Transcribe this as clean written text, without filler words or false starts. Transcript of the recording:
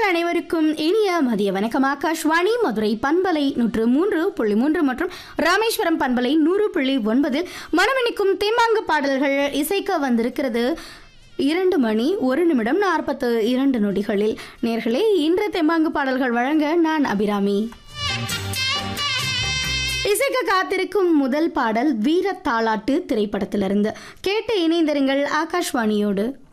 நேயர்கள் அனைவருக்கும் இனிய மதிய வணக்கம். ஆகாஷ்வாணி மதுரை பண்பலை 103.3 மற்றும் ராமேஸ்வரம் பண்பலை 100.9 மனமணிக்கும் தேமாங்கு பாடல்கள் இசைக்க வந்திருக்கிறது. 2 மணி 1 நிமிடம் 42 நொடிகளில். நேயர்களே, இன்று தேமாங்கு பாடல்கள் வழங்க நான் அபிராமி. இசைக்க காத்திருக்கும் முதல் பாடல் வீர தாலாட்டு திரைப்படத்திலிருந்து கேட்டு இணைந்திருங்கள் ஆகாஷ்வாணியோடு.